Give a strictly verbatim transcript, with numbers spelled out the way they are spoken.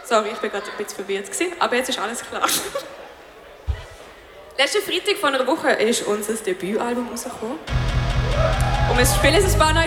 Sorry, ich war gerade ein bisschen verwirrt gewesen, aber jetzt ist alles klar. Letzten Freitag vor einer Woche ist unser Debütalbum rausgekommen. Und wir spielen es ein paar neue